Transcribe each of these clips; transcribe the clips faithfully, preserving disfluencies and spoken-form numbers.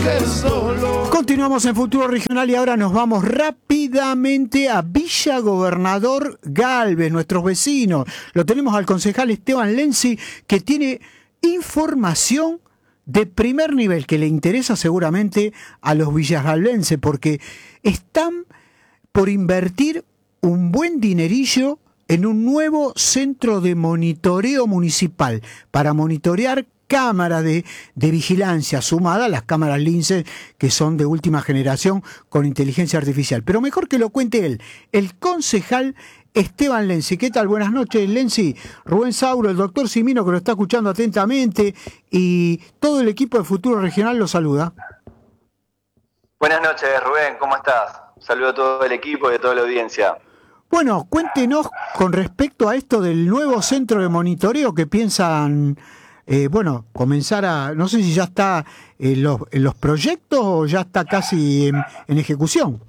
Continuamos en Futuro Regional y ahora nos vamos rápidamente a Villa Gobernador Galvez, nuestros vecinos. Lo tenemos al concejal Esteban Lenzi, que tiene información de primer nivel que le interesa seguramente a los villagalvenses, porque están por invertir un buen dinerillo en un nuevo centro de monitoreo municipal para monitorear cámaras de, de vigilancia sumada a las cámaras Lince, que son de última generación con inteligencia artificial. Pero mejor que lo cuente él, el concejal Esteban Lenzi. ¿Qué tal? Buenas noches, Lenzi. Rubén Sauro, el doctor Simino, que lo está escuchando atentamente, y todo el equipo de Futuro Regional lo saluda. Buenas noches, Rubén, ¿cómo estás? Un saludo a todo el equipo y a toda la audiencia. Bueno, cuéntenos con respecto a esto del nuevo centro de monitoreo que piensan... Eh, bueno, comenzar a, no sé si ya está en los, en los proyectos o ya está casi en, en ejecución.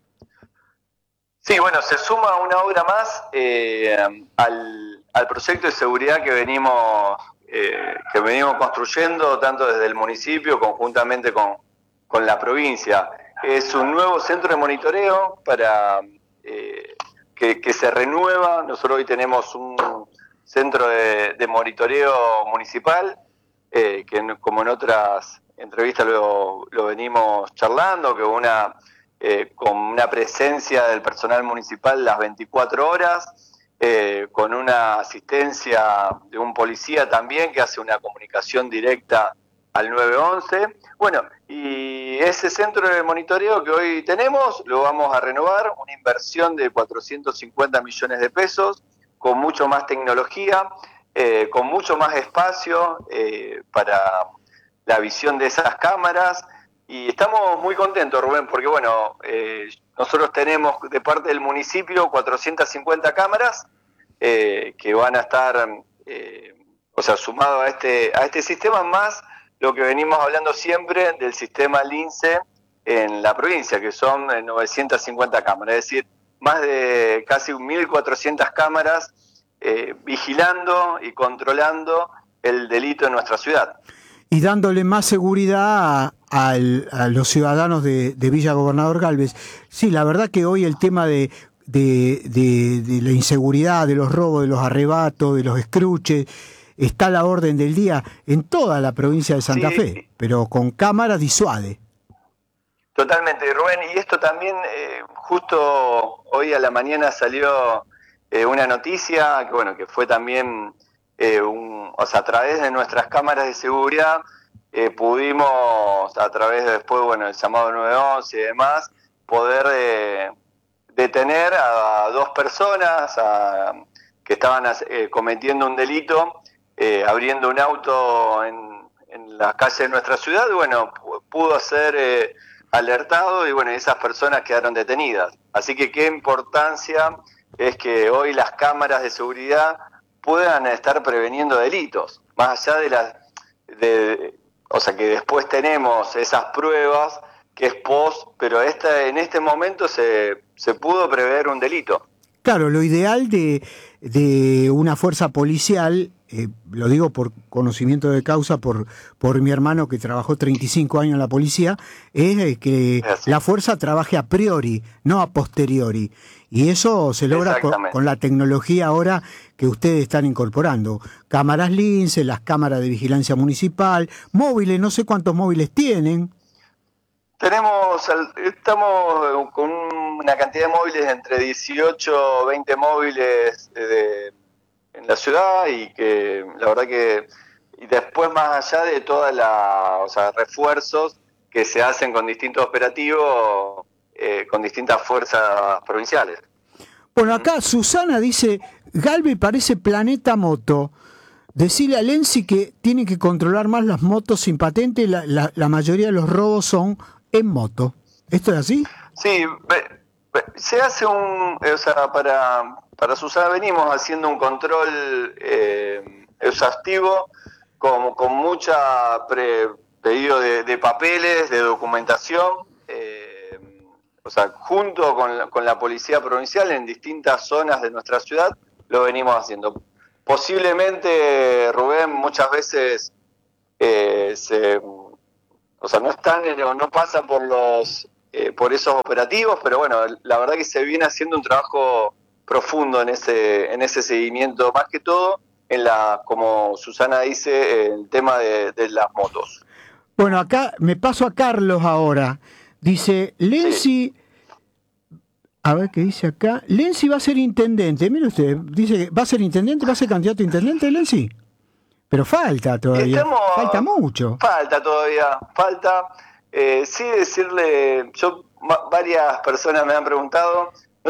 Sí, bueno, se suma una obra más eh, al, al proyecto de seguridad que venimos eh, que venimos construyendo tanto desde el municipio conjuntamente con, con la provincia. Es un nuevo centro de monitoreo para eh, que, que se renueva. Nosotros hoy tenemos un centro de, de monitoreo municipal, eh, que en, como en otras entrevistas lo, lo venimos charlando, que una eh, con una presencia del personal municipal las veinticuatro horas, eh, con una asistencia de un policía también que hace una comunicación directa al nueve once. Bueno, y ese centro de monitoreo que hoy tenemos lo vamos a renovar, una inversión de cuatrocientos cincuenta millones de pesos, con mucho más tecnología, eh, con mucho más espacio eh, para la visión de esas cámaras, y estamos muy contentos, Rubén, porque bueno, eh, nosotros tenemos de parte del municipio cuatrocientas cincuenta cámaras eh, que van a estar, eh, o sea, sumado a este, a este sistema, más lo que venimos hablando siempre del sistema Lince en la provincia, que son novecientas cincuenta cámaras, es decir, más de casi mil cuatrocientas cámaras eh, vigilando y controlando el delito en nuestra ciudad. Y dándole más seguridad a, a, a los ciudadanos de, de Villa Gobernador Galvez. Sí, la verdad que hoy el tema de, de, de, de la inseguridad, de los robos, de los arrebatos, de los escruches, está a la orden del día en toda la provincia de Santa sí, Fe, pero con cámaras disuade. Totalmente, Rubén, y esto también, eh, justo hoy a la mañana salió eh, una noticia, que bueno, que fue también, eh, un, o sea, a través de nuestras cámaras de seguridad, eh, pudimos, a través de después, bueno, el llamado nueve once y demás, poder eh, detener a dos personas a, que estaban eh, cometiendo un delito, eh, abriendo un auto en, en las calles de nuestra ciudad, y bueno, pudo ser... Eh, alertado, y bueno, esas personas quedaron detenidas. Así que qué importancia es que hoy las cámaras de seguridad puedan estar preveniendo delitos, más allá de las, de, o sea, que después tenemos esas pruebas que es post, pero esta, en este momento se, se pudo prever un delito. Claro, lo ideal de, de una fuerza policial, eh, lo digo por conocimiento de causa, por, por mi hermano que trabajó treinta y cinco años en la policía, es que Así. la fuerza trabaje a priori, no a posteriori. Y eso se logra con, con la tecnología ahora que ustedes están incorporando. Cámaras Lince, las cámaras de vigilancia municipal, móviles, no sé cuántos móviles tienen. Tenemos, estamos con una cantidad de móviles entre dieciocho o veinte móviles de, en la ciudad, y que la verdad que, y después más allá de toda la, o sea, refuerzos que se hacen con distintos operativos, eh, con distintas fuerzas provinciales. Bueno, acá Susana dice, Galvez parece Planeta Moto. Decirle a Lenzi que tiene que controlar más las motos sin patente, la, la, la mayoría de los robos son en moto. ¿Esto es así? Sí, se hace un, o sea, para, para Susana venimos haciendo un control eh, exhaustivo con, con mucha pre, pedido de, de papeles, de documentación, eh, o sea, junto con la, con la policía provincial en distintas zonas de nuestra ciudad, lo venimos haciendo. Posiblemente, Rubén, muchas veces eh, se... o sea, no están, no, no pasan por los eh, por esos operativos, pero bueno, la verdad que se viene haciendo un trabajo profundo en ese en ese seguimiento, más que todo en la, como Susana dice, el tema de, de las motos. Bueno, acá me paso a Carlos ahora. Dice, Lenzi, sí. A ver qué dice acá. Lenzi va a ser intendente. Mire usted, dice que va a ser intendente, va a ser candidato a intendente, Lenzi. Pero falta todavía. Estamos, falta mucho. Falta todavía, falta. Eh, sí decirle, yo varias personas me han preguntado